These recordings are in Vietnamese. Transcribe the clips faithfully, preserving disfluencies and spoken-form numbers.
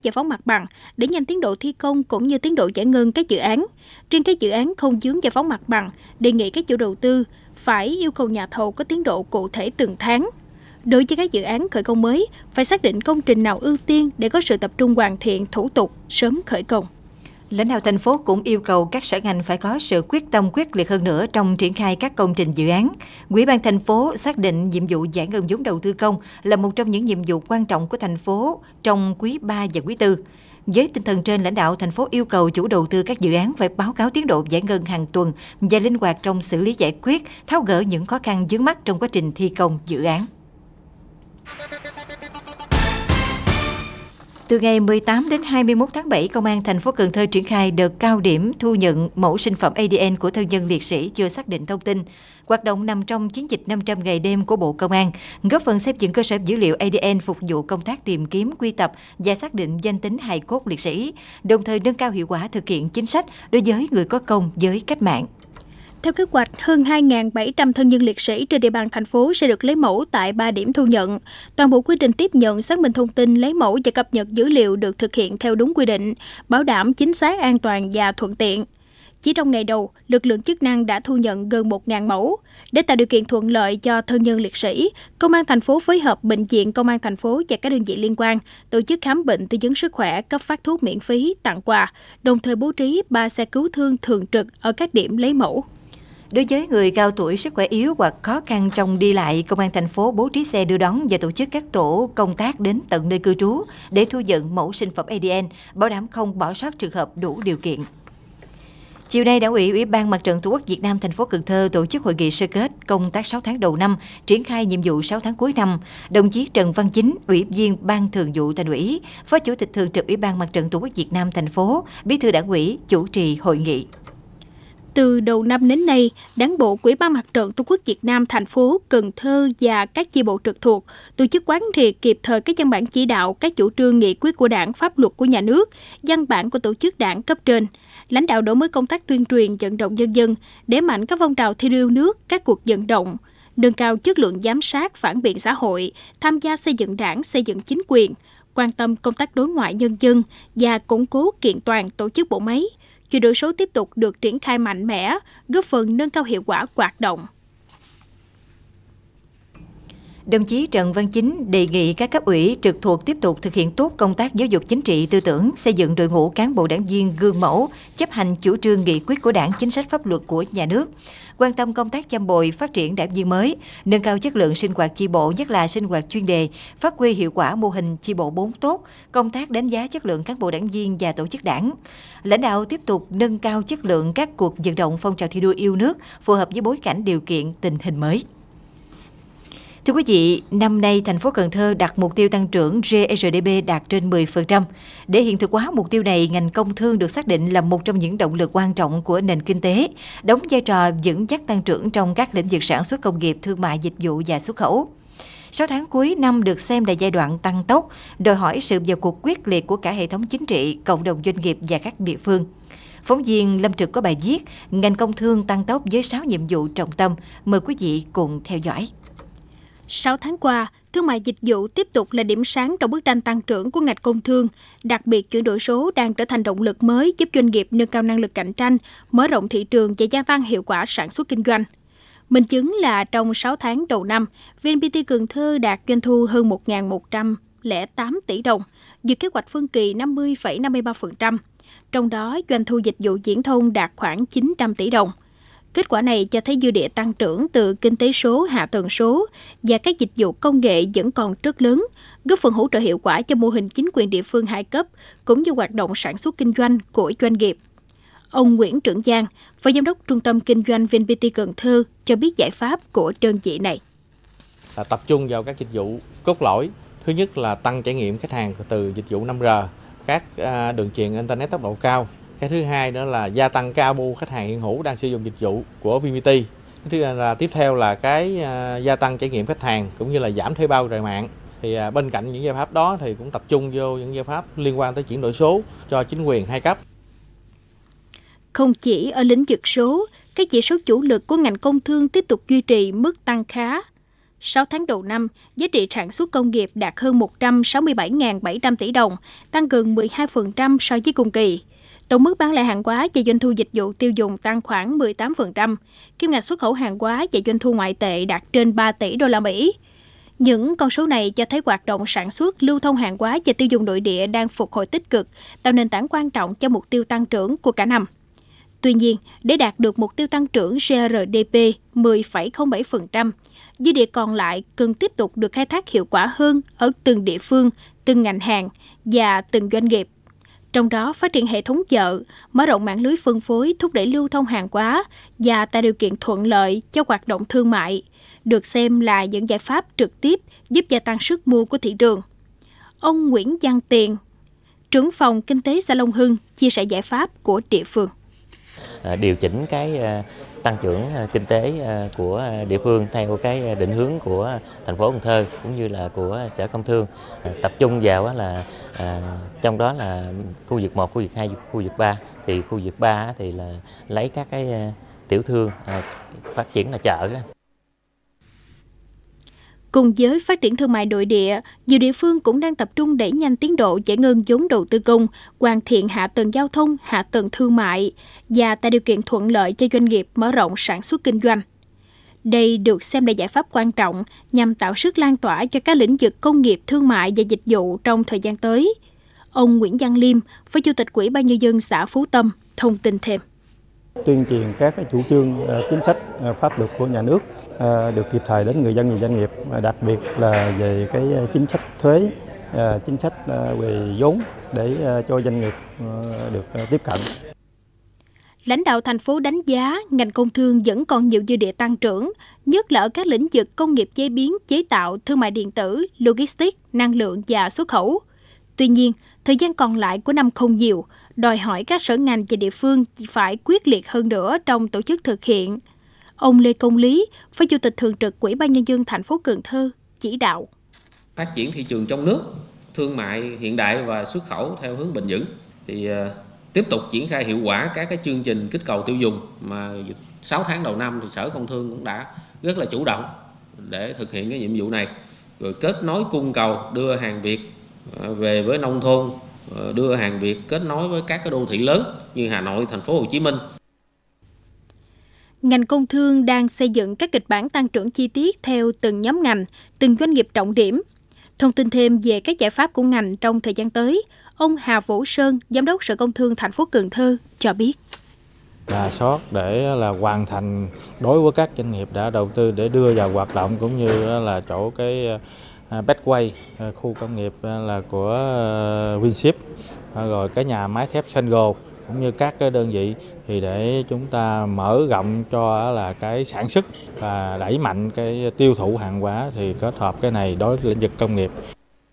giải phóng mặt bằng để nhanh tiến độ thi công cũng như tiến độ giải ngân các dự án. Riêng các dự án không vướng giải phóng mặt bằng, đề nghị các chủ đầu tư phải yêu cầu nhà thầu có tiến độ cụ thể từng tháng. Đối với các dự án khởi công mới, phải xác định công trình nào ưu tiên để có sự tập trung hoàn thiện thủ tục sớm khởi công. Lãnh đạo thành phố cũng yêu cầu các sở ngành phải có sự quyết tâm quyết liệt hơn nữa trong triển khai các công trình dự án. Ủy ban thành phố xác định nhiệm vụ giải ngân vốn đầu tư công là một trong những nhiệm vụ quan trọng của thành phố trong quý ba và quý tư. Với tinh thần trên, lãnh đạo thành phố yêu cầu chủ đầu tư các dự án phải báo cáo tiến độ giải ngân hàng tuần và linh hoạt trong xử lý giải quyết, tháo gỡ những khó khăn vướng mắc trong quá trình thi công dự án. Từ ngày mười tám đến hai mươi mốt tháng bảy, Công an thành phố Cần Thơ triển khai đợt cao điểm thu nhận mẫu sinh phẩm a đê en của thân nhân liệt sĩ chưa xác định thông tin. Hoạt động nằm trong chiến dịch năm trăm ngày đêm của Bộ Công an, góp phần xây dựng cơ sở dữ liệu a đê en phục vụ công tác tìm kiếm, quy tập và xác định danh tính hài cốt liệt sĩ, đồng thời nâng cao hiệu quả thực hiện chính sách đối với người có công với cách mạng. Theo kế hoạch, hơn hai nghìn bảy trăm thân nhân liệt sĩ trên địa bàn thành phố sẽ được lấy mẫu tại ba điểm thu nhận. Toàn bộ quy trình tiếp nhận, xác minh thông tin, lấy mẫu và cập nhật dữ liệu được thực hiện theo đúng quy định, bảo đảm chính xác, an toàn và thuận tiện. Chỉ trong ngày đầu, lực lượng chức năng đã thu nhận gần một nghìn mẫu. Để tạo điều kiện thuận lợi cho thân nhân liệt sĩ, Công an thành phố phối hợp Bệnh viện Công an thành phố và các đơn vị liên quan tổ chức khám bệnh, tư vấn sức khỏe, cấp phát thuốc miễn phí, tặng quà, đồng thời bố trí ba xe cứu thương thường trực ở các điểm lấy mẫu. Đối với người cao tuổi, sức khỏe yếu hoặc khó khăn trong đi lại, Công an thành phố bố trí xe đưa đón và tổ chức các tổ công tác đến tận nơi cư trú để thu nhận mẫu sinh phẩm a đê en, bảo đảm không bỏ sót trường hợp đủ điều kiện. Chiều nay, Đảng ủy Ủy ban Mặt trận Tổ quốc Việt Nam thành phố Cần Thơ tổ chức hội nghị sơ kết công tác sáu tháng đầu năm, triển khai nhiệm vụ sáu tháng cuối năm. Đồng chí Trần Văn Chính, Ủy viên Ban Thường vụ Thành ủy, Phó Chủ tịch Thường trực Ủy ban Mặt trận Tổ quốc Việt Nam thành phố, Bí thư Đảng ủy chủ trì hội nghị. Từ đầu năm đến nay, Đảng bộ Ủy ban Mặt trận Tổ quốc Việt Nam thành phố Cần Thơ và các chi bộ trực thuộc tổ chức quán triệt kịp thời các văn bản chỉ đạo, các chủ trương nghị quyết của Đảng, pháp luật của nhà nước, văn bản của tổ chức đảng cấp trên. Lãnh đạo đổi mới công tác tuyên truyền vận động nhân dân, đẩy mạnh các phong trào thi đua yêu nước, các cuộc vận động, nâng cao chất lượng giám sát, phản biện xã hội, tham gia xây dựng Đảng, xây dựng chính quyền, quan tâm công tác đối ngoại nhân dân và củng cố kiện toàn tổ chức bộ máy. Chuyển đổi số tiếp tục được triển khai mạnh mẽ, góp phần nâng cao hiệu quả hoạt động. Đồng chí Trần Văn Chính đề nghị các cấp ủy trực thuộc tiếp tục thực hiện tốt công tác giáo dục chính trị tư tưởng, xây dựng đội ngũ cán bộ đảng viên gương mẫu, chấp hành chủ trương nghị quyết của Đảng, chính sách pháp luật của nhà nước, quan tâm công tác chăm bồi, phát triển đảng viên mới, nâng cao chất lượng sinh hoạt chi bộ, nhất là sinh hoạt chuyên đề, phát huy hiệu quả mô hình chi bộ bốn tốt, công tác đánh giá chất lượng cán bộ đảng viên và tổ chức đảng. Lãnh đạo tiếp tục nâng cao chất lượng các cuộc vận động phong trào thi đua yêu nước phù hợp với bối cảnh điều kiện tình hình mới. Thưa quý vị, năm nay thành phố Cần Thơ đặt mục tiêu tăng trưởng giê rờ đê pê đạt trên mười phần trăm. Để hiện thực hóa mục tiêu này, ngành công thương được xác định là một trong những động lực quan trọng của nền kinh tế, đóng vai trò vững chắc tăng trưởng trong các lĩnh vực sản xuất công nghiệp, thương mại, dịch vụ và xuất khẩu. sáu tháng cuối năm được xem là giai đoạn tăng tốc, đòi hỏi sự vào cuộc quyết liệt của cả hệ thống chính trị, cộng đồng doanh nghiệp và các địa phương. Phóng viên Lâm Trực có bài viết ngành công thương tăng tốc với sáu nhiệm vụ trọng tâm. Mời quý vị cùng theo dõi. sáu tháng qua, thương mại dịch vụ tiếp tục là điểm sáng trong bức tranh tăng trưởng của ngành công thương. Đặc biệt, chuyển đổi số đang trở thành động lực mới giúp doanh nghiệp nâng cao năng lực cạnh tranh, mở rộng thị trường và gia tăng hiệu quả sản xuất kinh doanh. Minh chứng là trong sáu tháng đầu năm, vê en pê tê Cần Thơ đạt doanh thu hơn một nghìn một trăm lẻ tám tỷ đồng, vượt kế hoạch phân kỳ năm mươi phẩy năm mươi ba phần trăm. Trong đó, doanh thu dịch vụ viễn thông đạt khoảng chín trăm tỷ đồng. Kết quả này cho thấy dư địa tăng trưởng từ kinh tế số, hạ tầng số và các dịch vụ công nghệ vẫn còn rất lớn, góp phần hỗ trợ hiệu quả cho mô hình chính quyền địa phương hai cấp cũng như hoạt động sản xuất kinh doanh của doanh nghiệp. Ông Nguyễn Trưởng Giang, Phó Giám đốc Trung tâm Kinh doanh vê en pê tê Cần Thơ cho biết giải pháp của đơn vị này. Là tập trung vào các dịch vụ cốt lõi. Thứ nhất là tăng trải nghiệm khách hàng từ dịch vụ năm G, các đường truyền Internet tốc độ cao. Cái thứ hai nữa là gia tăng cao bu khách hàng hiện hữu đang sử dụng dịch vụ của vê en pê tê. Cái thứ hai là tiếp theo là cái uh, gia tăng trải nghiệm khách hàng cũng như là giảm thuê bao rời mạng. Thì uh, bên cạnh những giải pháp đó thì cũng tập trung vô những giải pháp liên quan tới chuyển đổi số cho chính quyền hai cấp. Không chỉ ở lĩnh vực số, các chỉ số chủ lực của ngành công thương tiếp tục duy trì mức tăng khá. sáu tháng đầu năm, giá trị sản xuất công nghiệp đạt hơn một trăm sáu mươi bảy nghìn bảy trăm tỷ đồng, tăng gần mười hai phần trăm so với cùng kỳ. Tổng mức bán lẻ hàng hóa và doanh thu dịch vụ tiêu dùng tăng khoảng mười tám phần trăm. Kim ngạch xuất khẩu hàng hóa và doanh thu ngoại tệ đạt trên ba tỷ đô la Mỹ. Những con số này cho thấy hoạt động sản xuất, lưu thông hàng hóa và tiêu dùng nội địa đang phục hồi tích cực, tạo nền tảng quan trọng cho mục tiêu tăng trưởng của cả năm. Tuy nhiên, để đạt được mục tiêu tăng trưởng giê rờ đê pê mười phẩy không bảy phần trăm, dư địa còn lại cần tiếp tục được khai thác hiệu quả hơn ở từng địa phương, từng ngành hàng và từng doanh nghiệp. Trong đó, phát triển hệ thống chợ, mở rộng mạng lưới phân phối, thúc đẩy lưu thông hàng hóa và tạo điều kiện thuận lợi cho hoạt động thương mại, được xem là những giải pháp trực tiếp giúp gia tăng sức mua của thị trường. Ông Nguyễn Văn Tiền, trưởng phòng kinh tế xã Long Hưng, chia sẻ giải pháp của địa phương. Điều chỉnh cái tăng trưởng kinh tế của địa phương theo cái định hướng của thành phố Cần Thơ cũng như là của Sở Công Thương, tập trung vào là trong đó là khu vực một, khu vực hai, khu vực ba. Thì khu vực ba thì là lấy các cái tiểu thương phát triển là chợ đó. Cùng với phát triển thương mại nội địa, nhiều địa phương cũng đang tập trung đẩy nhanh tiến độ giải ngân vốn đầu tư công, hoàn thiện hạ tầng giao thông, hạ tầng thương mại và tạo điều kiện thuận lợi cho doanh nghiệp mở rộng sản xuất kinh doanh. Đây được xem là giải pháp quan trọng nhằm tạo sức lan tỏa cho các lĩnh vực công nghiệp, thương mại và dịch vụ trong thời gian tới. Ông Nguyễn Văn Liêm, Phó Chủ tịch Ủy ban Nhân dân xã Phú Tâm, thông tin thêm. Tuyên truyền các cái chủ trương, chính sách, pháp luật của nhà nước được kịp thời đến người dân và doanh nghiệp, đặc biệt là về cái chính sách thuế, chính sách về vốn để cho doanh nghiệp được tiếp cận. Lãnh đạo thành phố đánh giá ngành công thương vẫn còn nhiều dư địa tăng trưởng, nhất là ở các lĩnh vực công nghiệp chế biến, chế tạo, thương mại điện tử, logistics, năng lượng và xuất khẩu. Tuy nhiên, thời gian còn lại của năm không nhiều, đòi hỏi các sở ngành và địa phương phải quyết liệt hơn nữa trong tổ chức thực hiện. Ông Lê Công Lý, Phó Chủ tịch Thường trực Ủy ban Nhân dân thành phố Cần Thơ, chỉ đạo. Phát triển thị trường trong nước, thương mại hiện đại và xuất khẩu theo hướng bền vững. Thì uh, tiếp tục triển khai hiệu quả các cái chương trình kích cầu tiêu dùng mà sáu tháng đầu năm thì Sở Công Thương cũng đã rất là chủ động để thực hiện cái nhiệm vụ này. Rồi kết nối cung cầu, đưa hàng Việt về với nông thôn, đưa hàng Việt kết nối với các cái đô thị lớn như Hà Nội, thành phố Hồ Chí Minh. Ngành công thương đang xây dựng các kịch bản tăng trưởng chi tiết theo từng nhóm ngành, từng doanh nghiệp trọng điểm. Thông tin thêm về các giải pháp của ngành trong thời gian tới, ông Hà Vũ Sơn, Giám đốc Sở Công Thương thành phố Cần Thơ cho biết. Rà soát để là hoàn thành đối với các doanh nghiệp đã đầu tư để đưa vào hoạt động, cũng như là chỗ cái Backway, khu công nghiệp là của Winship, rồi cái nhà máy thép Sengo cũng như các cái đơn vị, thì để chúng ta mở rộng cho là cái sản xuất và đẩy mạnh cái tiêu thụ hàng hóa, thì kết hợp cái này đối với lĩnh vực công nghiệp.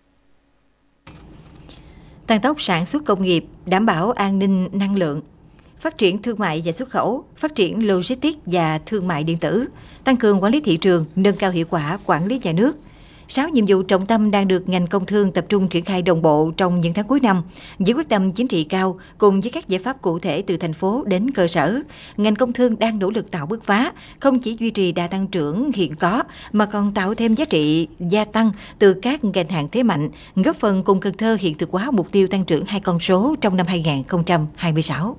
Tăng tốc sản xuất công nghiệp, đảm bảo an ninh năng lượng, phát triển thương mại và xuất khẩu, phát triển logistics và thương mại điện tử, tăng cường quản lý thị trường, nâng cao hiệu quả quản lý nhà nước. Sáu nhiệm vụ trọng tâm đang được ngành công thương tập trung triển khai đồng bộ trong những tháng cuối năm. Với quyết tâm chính trị cao, cùng với các giải pháp cụ thể từ thành phố đến cơ sở, ngành công thương đang nỗ lực tạo bứt phá, không chỉ duy trì đà tăng trưởng hiện có, mà còn tạo thêm giá trị gia tăng từ các ngành hàng thế mạnh, góp phần cùng Cần Thơ hiện thực hóa mục tiêu tăng trưởng hai con số trong năm hai nghìn không trăm hai mươi sáu.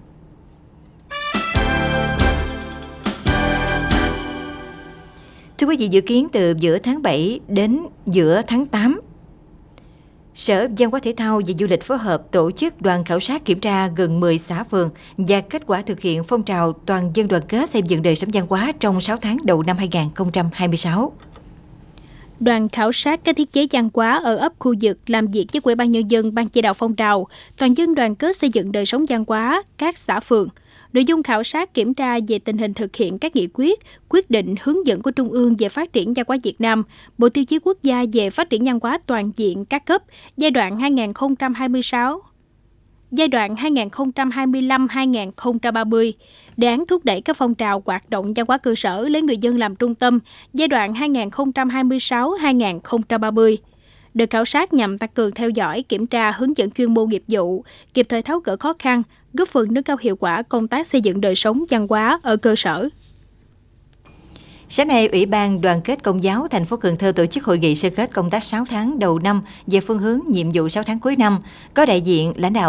Thưa quý vị, dự kiến từ giữa tháng bảy đến giữa tháng tám, Sở Văn hóa Thể thao và Du lịch phối hợp tổ chức đoàn khảo sát kiểm tra gần mười xã phường và kết quả thực hiện phong trào toàn dân đoàn kết xây dựng đời sống văn hóa trong sáu tháng đầu năm hai nghìn không trăm hai mươi sáu. Đoàn khảo sát các thiết chế văn hóa ở ấp khu vực làm việc với Ủy ban Nhân dân Ban chỉ đạo phong trào toàn dân đoàn kết xây dựng đời sống văn hóa các xã phường. Nội dung khảo sát kiểm tra về tình hình thực hiện các nghị quyết, quyết định, hướng dẫn của Trung ương về phát triển văn hóa Việt Nam, Bộ Tiêu chí Quốc gia về phát triển văn hóa toàn diện các cấp giai đoạn hai nghìn không trăm hai mươi sáu, giai đoạn hai nghìn không trăm hai mươi lăm đến hai nghìn không trăm ba mươi, đề án thúc đẩy các phong trào hoạt động văn hóa cơ sở lấy người dân làm trung tâm giai đoạn hai nghìn không trăm hai mươi sáu đến hai nghìn không trăm ba mươi. Đợt khảo sát nhằm tăng cường theo dõi, kiểm tra, hướng dẫn chuyên môn nghiệp vụ, kịp thời tháo gỡ khó khăn, góp phần nâng cao hiệu quả công tác xây dựng đời sống văn hóa ở cơ sở. Sáng nay, Ủy ban Đoàn kết Công giáo thành phố Cần Thơ tổ chức hội nghị sơ kết công tác sáu tháng đầu năm về phương hướng nhiệm vụ sáu tháng cuối năm. Có đại diện lãnh đạo